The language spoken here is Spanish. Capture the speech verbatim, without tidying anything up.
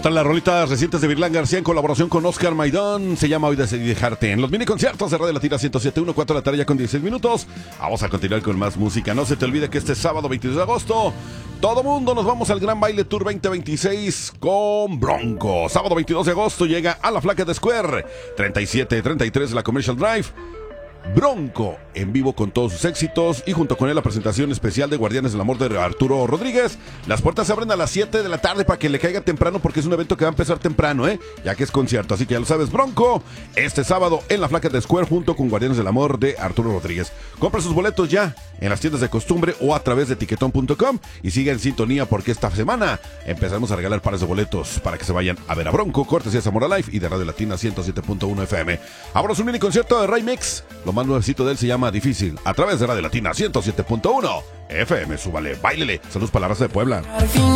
Otra de las rolitas recientes de Virlán García en colaboración con Oscar Maidón se llama Hoy Decidí Dejarte. En los mini conciertos de Radio Latina ciento siete punto uno, cuatro de la tarde ya con dieciséis minutos. Vamos a continuar con más música. No se te olvide que este sábado veintidós de agosto, todo mundo nos vamos al Gran Baile Tour veinte veintiséis con Bronco. Sábado veintidós de agosto llega a la Flaca de Square, treinta y siete treinta y tres de la Commercial Drive. Bronco en vivo con todos sus éxitos y junto con él la presentación especial de Guardianes del Amor de Arturo Rodríguez. Las puertas se abren a las siete de la tarde para que le caiga temprano porque es un evento que va a empezar temprano, ¿eh? Ya que es concierto, así que ya lo sabes, Bronco este sábado en la Flaca de Square junto con Guardianes del Amor de Arturo Rodríguez. Compra sus boletos ya en las tiendas de costumbre o a través de tiquetón punto com y siga en sintonía porque esta semana empezamos a regalar pares de boletos para que se vayan a ver a Bronco, cortesía de Zamora Live y de Radio Latina ciento siete punto uno F M. Ahora es un mini concierto de Ray Mix. Lo más nuevecito de él se llama Difícil, a través de Radio Latina ciento siete punto uno F M. Súbale, báilele. Saludos para la raza de Puebla.